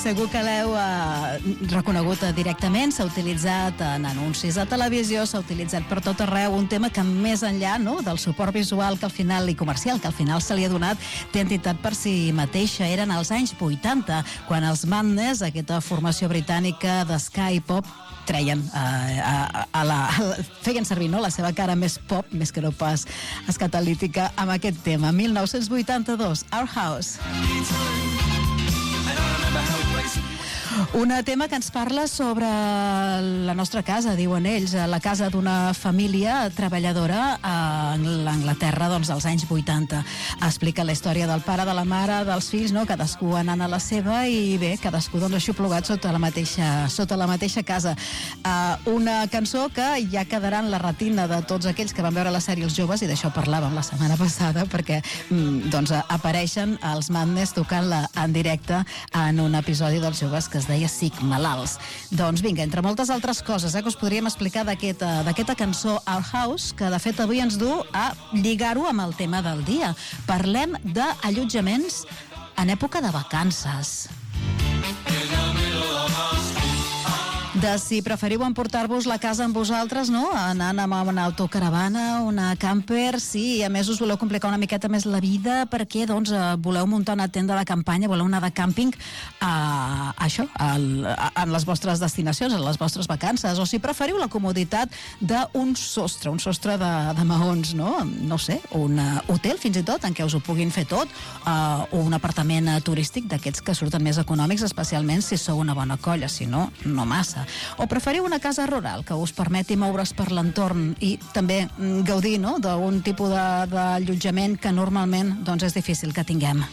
Segur que l'heu reconegut directament, s'ha utilitzat en anuncis de televisió, s'ha utilitzat per tot arreu, un tema que més enllà del suport visual que al final i comercial que al final se li ha donat, té entitat per si mateixa. Eren als anys 80, quan els Madness, aquesta formació britànica de Sky Pop, treien feien servir la seva cara més pop, més que no pas escatalítica, amb aquest tema. 1982, Our House. Un tema que ens parla sobre la nostra casa, diuen ells, la casa d'una família treballadora a l'Anglaterra dels anys 80. Explica la història del pare, de la mare, dels fills, cadascú anant a la seva i bé, cadascú aixoplugat sota la mateixa casa. Una cançó que ja quedarà en la retina de tots aquells que van veure la sèrie Els Joves, i d'això parlàvem la setmana passada, perquè apareixen els Madness tocant-la en directe en un episodi dels Joves que es deia Sic Malalts. Doncs vinga, entre moltes altres coses que us podríem explicar d'aquesta cançó Our House, que de fet avui ens du a lligar-ho amb el tema del dia. Parlem d'allotjaments en època de vacances. De si preferiu emportar-vos la casa amb vosaltres, anant amb una autocaravana, una camper, sí, a més us voleu complicar una miqueta més la vida perquè voleu muntar una tenda de campanya, voleu anar de càmping en les vostres destinacions, en les vostres vacances, o si preferiu la comoditat d'un sostre de maons, no sé, un hotel fins i tot, en què us ho puguin fer tot, o un apartament turístic d'aquests que surten més econòmics, especialment si sou una bona colla, si no, no massa. O preferiu una casa rural que us permeti moure's per l'entorn i també gaudir d'un tipus d'allotjament que normalment és difícil que tinguem.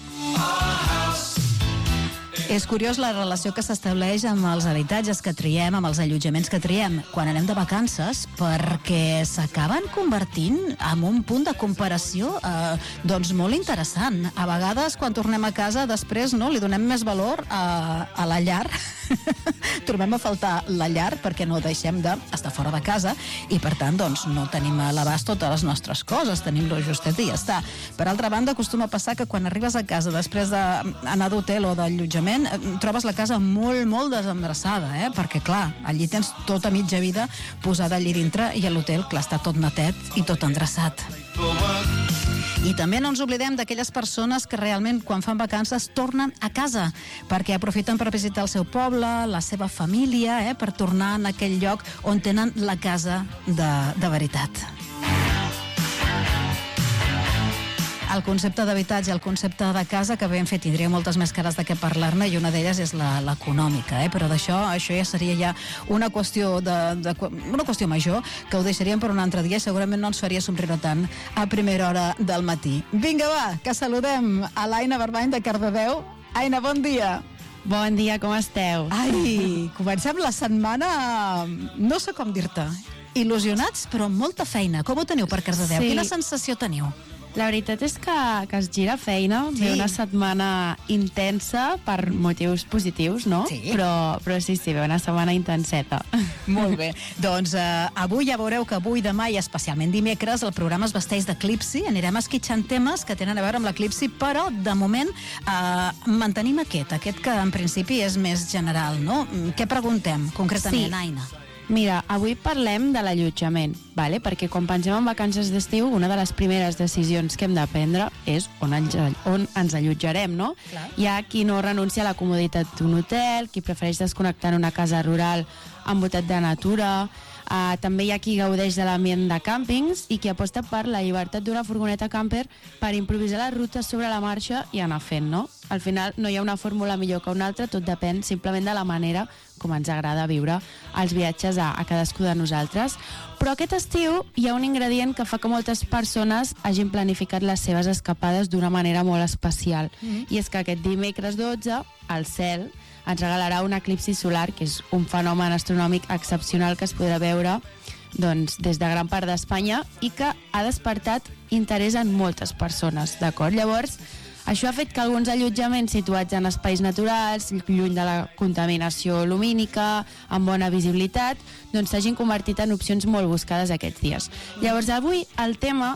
És curiós la relació que s'estableix amb els habitatges que triem, amb els allotjaments que triem quan anem de vacances, perquè s'acaben convertint en un punt de comparació molt interessant. A vegades, quan tornem a casa, després li donem més valor a la llar. Trobem a faltar la llar perquè no deixem d'estar fora de casa i, per tant, no tenim a l'abast totes les nostres coses, tenim-lo justet i ja està. Per altra banda, acostuma a passar que quan arribes a casa després d'anar d'hotel o d'allotjament trobes la casa molt, molt desendreçada, perquè, clar, allí tens tota mitja vida posada allí dintre i a l'hotel, clar, està tot netet i tot endreçat. I també no ens oblidem d'aquelles persones que realment, quan fan vacances, tornen a casa, perquè aprofiten per visitar el seu poble, la seva família, per tornar en aquell lloc on tenen la casa de veritat. El concepte d'habitatge, el concepte de casa, que ben fet, tindria moltes més cares de què parlar-ne, i una d'elles és l'econòmica, però d'això ja seria una qüestió major, que ho deixaríem per un altre dia i segurament no ens faria somriure tant a primera hora del matí. Vinga, va, que saludem a l'Aina Barbany de Cardedeu. Aina, bon dia. Bon dia, com esteu? Ai, comencem la setmana, no sé com dir-te, il·lusionats, però amb molta feina. Com ho teniu per Cardedeu? Sí. Quina sensació teniu? La veritat és que es gira feina, Sí. ve una setmana intensa per motius positius, no? Sí. Però sí, ve una setmana intenseta. Molt bé. Doncs avui ja veureu que avui, demà i especialment dimecres el programa es vesteix d'eclipsi. Anirem esquitxant temes que tenen a veure amb l'eclipsi, però de moment mantenim aquest que en principi és més general, no? Què preguntem concretament, Sí. Aina? Mira, avui parlem de l'allotjament, vale? Perquè quan pensem en vacances d'estiu, una de les primeres decisions que hem de prendre és on ens allotjarem, no? Clar. Hi ha qui no renuncia a la comoditat d'un hotel, qui prefereix desconnectar en una casa rural envoltat de natura, també hi ha qui gaudeix de l'ambient de càmpings i qui aposta per la llibertat d'una furgoneta camper per improvisar les rutes sobre la marxa i anar fent, no? Al final no hi ha una fórmula millor que una altra, tot depèn simplement de la manera com ens agrada viure els viatges a cadascú de nosaltres. Però aquest estiu hi ha un ingredient que fa que moltes persones hagin planificat les seves escapades d'una manera molt especial. I és que aquest dimecres 12 el cel ens regalarà un eclipsi solar, que és un fenomen astronòmic excepcional que es podrà veure des de gran part d'Espanya i que ha despertat interès en moltes persones, d'acord? Llavors, això ha fet que alguns allotjaments situats en espais naturals, lluny de la contaminació lumínica, amb bona visibilitat, s'hagin convertit en opcions molt buscades aquests dies. Llavors, avui el tema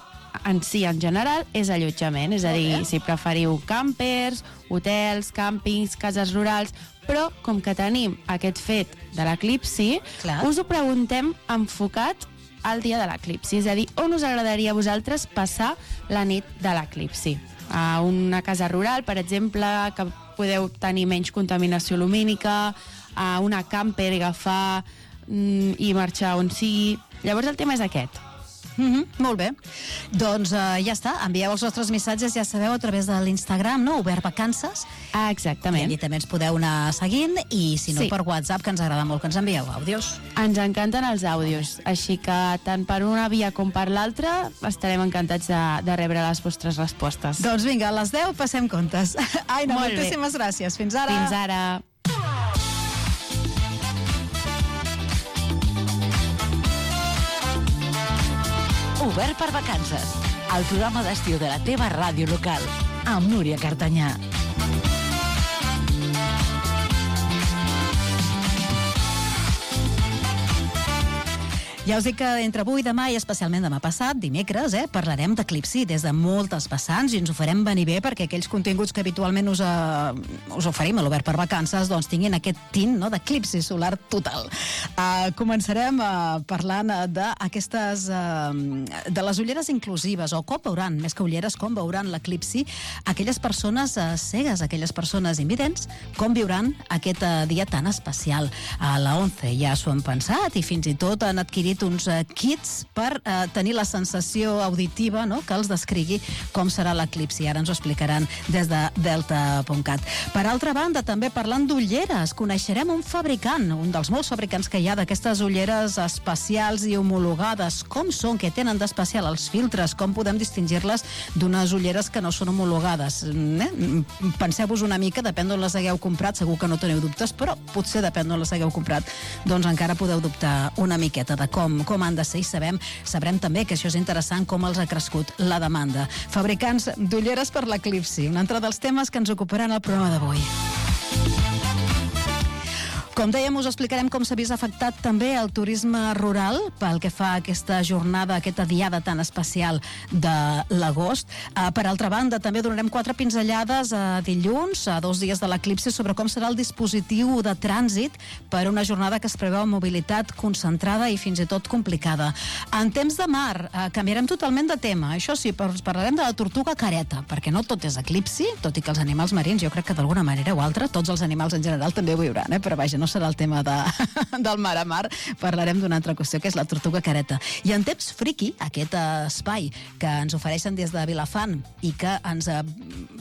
en si, en general, és allotjament. És a dir, si preferiu campers, hotels, càmpings, cases rurals, però com que tenim aquest fet de l'eclipsi, us ho preguntem enfocat al dia de l'eclipsi. És a dir, on us agradaria a vosaltres passar la nit de l'eclipsi? A una casa rural, per exemple, que podeu tenir menys contaminació lumínica, a una camper i agafar i marxar on sigui. Llavors el tema és aquest. Molt bé. Doncs ja està. Envieu els vostres missatges, ja sabeu, a través de l'Instagram, no? Obert Vacances. Exactament. I allí també ens podeu anar seguint i, si no, per WhatsApp, que ens agrada molt que ens envieu àudios. Ens encanten els àudios, així que tant per una via com per l'altra estarem encantats de rebre les vostres respostes. Doncs vinga, a les 10 passem comptes. Aina, moltíssimes gràcies. Fins ara. Fins ara. Obert per Vacances, el programa d'estiu de la teva ràdio local, amb Núria Cartanyà. Ja us dic que entre avui i demà, i especialment demà passat, dimecres, parlarem d'eclipsi des de moltes vessants i ens ho farem venir bé perquè aquells continguts que habitualment us oferim a l'Obert per Vacances doncs tinguin aquest tint, no?, d'eclipsi solar total. Començarem parlant d'aquestes de les ulleres inclusives, o com veuran, més que ulleres, com veuran l'eclipsi aquelles persones cegues, aquelles persones invidents, com viuran aquest dia tan especial. A la 11 ja s'ho han pensat i fins i tot han adquirit uns kits per tenir la sensació auditiva, no?, que els descrigui com serà l'eclipsi. Ara ens ho explicaran des de delta.cat. Per altra banda, també parlant d'ulleres, coneixerem un fabricant, un dels molts fabricants que hi ha d'aquestes ulleres especials i homologades. Com són, què tenen d'especial els filtres, com podem distingir-les d'unes ulleres que no són homologades. Penseu-vos una mica, depèn d'on les hagueu comprat, segur que no teniu dubtes, però potser depèn d'on les hagueu comprat, doncs encara podeu dubtar una miqueta de com han de ser, i sabrem també que això és interessant, com els ha crescut la demanda. Fabricants d'ulleres per l'eclipsi, un altre dels temes que ens ocuparan el programa d'avui. Com dèiem, us explicarem com s'ha vist afectat també el turisme rural pel que fa a aquesta jornada, aquesta diada tan especial de l'agost. Per altra banda, també donarem 4 pinzellades a dilluns, a 2 dies de l'eclipsi, sobre com serà el dispositiu de trànsit per una jornada que es preveu amb mobilitat concentrada i fins i tot complicada. En temps de mar, canviarem totalment de tema. Això sí, parlarem de la tortuga careta, perquè no tot és eclipsi, tot i que els animals marins, jo crec que d'alguna manera o altra, tots els animals en general també ho viuran, però vaja, no serà el tema del mar a mar, parlarem d'una altra qüestió, que és la tortuga careta. I en temps friki, aquest espai que ens ofereixen des de Vilafant i que ens